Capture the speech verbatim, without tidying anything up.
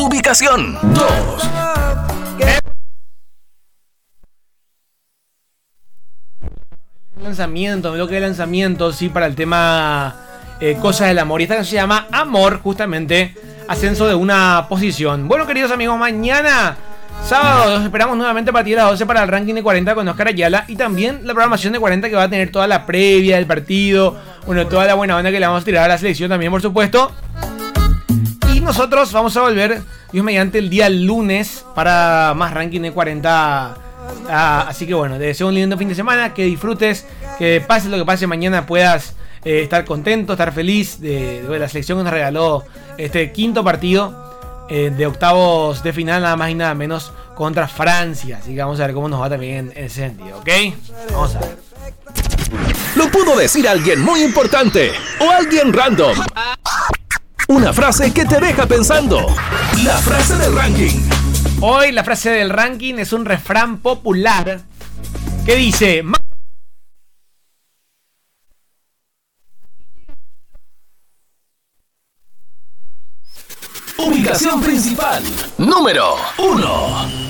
Ubicación dos. Lanzamiento, bloque de lanzamiento, sí, para el tema eh, Cosas del Amor. Y esta canción se llama Amor, justamente, ascenso de una posición. Bueno, queridos amigos, mañana, sábado, los esperamos nuevamente a partir de las doce para el ranking de cuarenta con Oscar Ayala. Y también la programación de cuarenta que va a tener toda la previa del partido. Bueno, toda la buena onda que le vamos a tirar a la selección también, por supuesto. Y nosotros vamos a volver, Dios mediante, el día lunes para más ranking de cuarenta. Ah, así que bueno, te deseo un lindo fin de semana, que disfrutes, que pase lo que pase mañana, puedas eh, estar contento, estar feliz de, de la selección que nos regaló este quinto partido eh, de octavos de final, nada más y nada menos, contra Francia. Así que vamos a ver cómo nos va también en ese sentido, ¿ok? Vamos a ver. Lo pudo decir alguien muy importante o alguien random. Una frase que te deja pensando. La frase del ranking. Hoy la frase del ranking es un refrán popular que dice: Ubicación principal número uno.